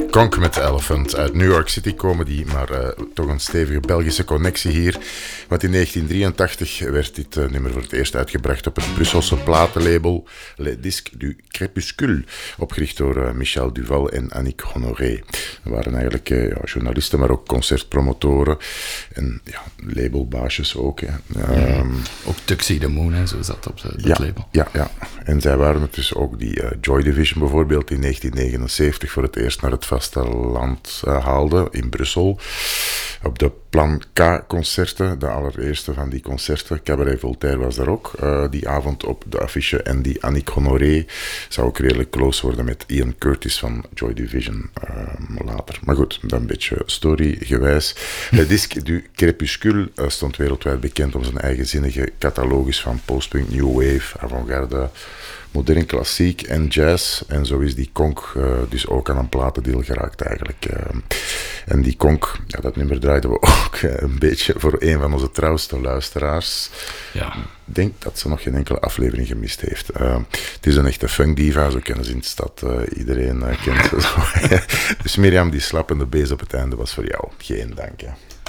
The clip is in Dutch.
Conk met Elephant uit New York City komen die, maar toch een stevige Belgische connectie hier. Want in 1983 werd dit nummer voor het eerst uitgebracht op het Brusselse platenlabel Les Disques du Crépuscule, opgericht door Michel Duval en Annick Honoré. Dat waren eigenlijk journalisten, maar ook concertpromotoren en labelbaasjes ook. Ook Tuxedo Moon, hè, zo zat op dat label. Ja. En zij waren het dus ook die Joy Division bijvoorbeeld in 1979 voor het eerst naar het vasteland haalde in Brussel. Op de Plan K-concerten, de allereerste van die concerten. Cabaret Voltaire was daar ook. Die avond op de affiche. En die Annick Honoré zou ook redelijk close worden met Ian Curtis van Joy Division later. Maar goed, dan een beetje storygewijs. Le Disque du Crépuscule stond wereldwijd bekend om zijn eigenzinnige catalogus van postpunk, new wave, avant-garde, modern klassiek en jazz. En zo is die Conk dus ook aan een platendeal geraakt eigenlijk. En die Conk, dat nummer draaiden we ook een beetje voor een van onze trouwste luisteraars. Ja. Ik denk dat ze nog geen enkele aflevering gemist heeft. Het is een echte funkdiva, zo kennen ze in de stad. Iedereen kent ze. Dus Mirjam, die slappende bass op het einde was voor jou. Geen dank, hè.